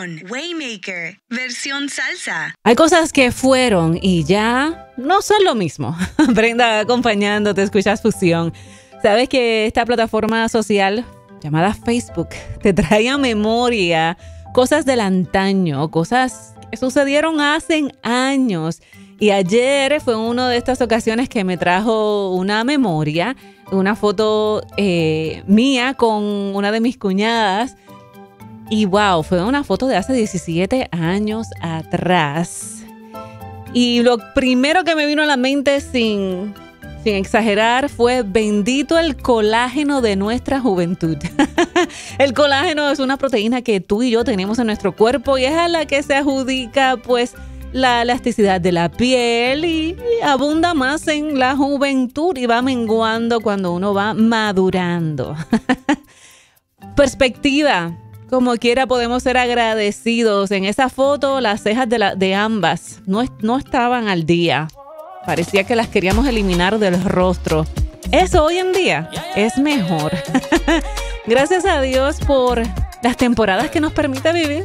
con Waymaker, versión salsa. Hay cosas que fueron y ya no son lo mismo. Brenda acompañándote, escuchas Fusión. Sabes que esta plataforma social llamada Facebook te trae a memoria cosas del antaño, cosas que sucedieron hace años. Y ayer fue una de estas ocasiones que me trajo una memoria, una foto mía con una de mis cuñadas. Y wow, fue una foto de hace 17 años atrás. Y lo primero que me vino a la mente sin exagerar fue bendito el colágeno de nuestra juventud. El colágeno es una proteína que tú y yo tenemos en nuestro cuerpo y es a la que se adjudica pues la elasticidad de la piel y abunda más en la juventud y va menguando cuando uno va madurando. Perspectiva. Como quiera podemos ser agradecidos. En esa foto las cejas de ambas no estaban al día. Parecía que las queríamos eliminar del rostro. Eso hoy en día es mejor. Gracias a Dios por las temporadas que nos permite vivir.